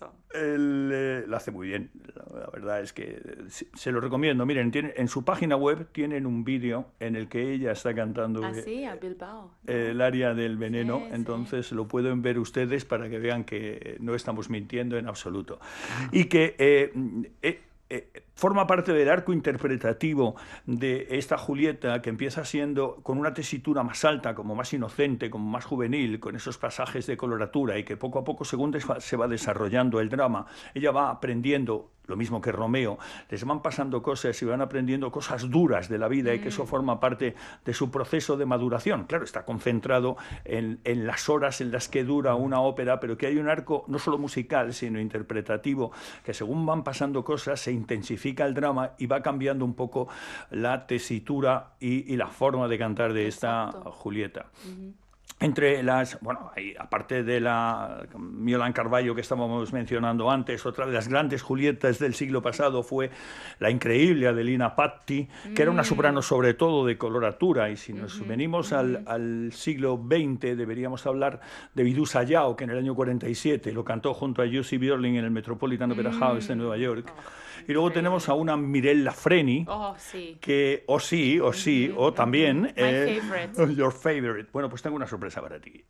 hermoso. Lo hace muy bien, la verdad es que se lo recomiendo. Miren, en su página web tienen un vídeo en el que ella está cantando Así, a Bilbao, ¿no? el aria del veneno, Sí, sí. entonces lo pueden ver ustedes para que vean que no estamos mintiendo en absoluto. Y que forma parte del arco interpretativo de esta Julieta, que empieza siendo con una tesitura más alta, como más inocente, como más juvenil, con esos pasajes de coloratura, y que poco a poco, según se va desarrollando el drama, ella va aprendiendo, lo mismo que Romeo, les van pasando cosas y van aprendiendo cosas duras de la vida, y que eso forma parte de su proceso de maduración. Claro, está concentrado en las horas en las que dura una ópera, pero que hay un arco no solo musical, sino interpretativo, que según van pasando cosas se intensifica el drama y va cambiando un poco la tesitura y la forma de cantar de esta Exacto. Julieta. Entre las, aparte de la Miolan Carballo que estábamos mencionando antes, otra de las grandes Julietas del siglo pasado fue la increíble Adelina Patti, que era una soprano sobre todo de coloratura, y si nos venimos al siglo XX deberíamos hablar de Vidú Sayao, que en el año 47 lo cantó junto a Jussi Björling en el Metropolitan Opera House de Nueva York. Y luego tenemos a una Mirella Freni, Sí. que o también My favorite. Your Favorite. Bueno, pues tengo una sorpresa para ti.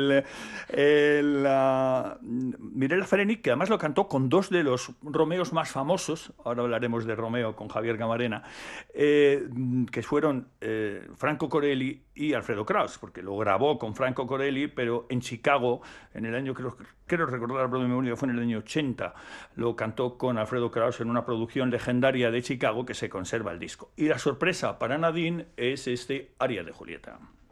Mirella Freni, que además lo cantó con dos de los Romeos más famosos, ahora hablaremos de Romeo con Javier Camarena, que fueron Franco Corelli y Alfredo Kraus, porque lo grabó con Franco Corelli, pero en Chicago, en el año, creo recordar, de memoria, fue en el año 80, lo cantó con Alfredo Kraus en una producción legendaria de Chicago que se conserva el disco. Y la sorpresa para Nadine es este aria de Julieta.